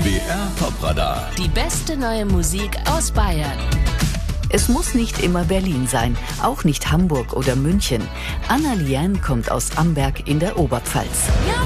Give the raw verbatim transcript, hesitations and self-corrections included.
B R Top-Radar. Die beste neue Musik aus Bayern. Es muss nicht immer Berlin sein, auch nicht Hamburg oder München. Anna Liane kommt aus Amberg in der Oberpfalz.